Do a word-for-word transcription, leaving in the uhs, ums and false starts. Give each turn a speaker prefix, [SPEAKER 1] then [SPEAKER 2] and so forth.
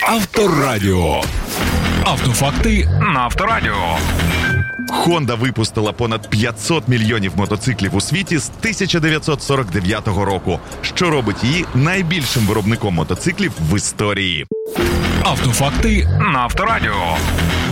[SPEAKER 1] Авторадіо. Автофакти на Авторадіо.
[SPEAKER 2] Honda випустила понад п'ятсот мільйонів мотоциклів у світі з тисяча дев'ятсот сорок дев'ятого року, що робить її найбільшим виробником мотоциклів в історії.
[SPEAKER 1] Автофакти на Авторадіо.